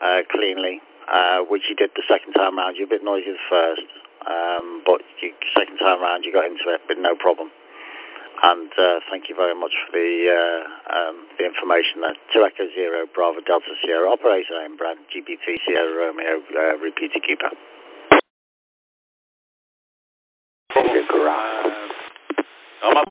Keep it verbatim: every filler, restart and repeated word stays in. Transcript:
uh, cleanly, uh, which you did the second time round. You're a bit noisy the first, um, but you, second time round you got into it with no problem. And uh, thank you very much for the uh, um, the information there. two Echo Zero, Bravo Delta Sierra, Operator Aim Brand, G B T Sierra Romeo, uh, repeater keeper. Uh, I'm up.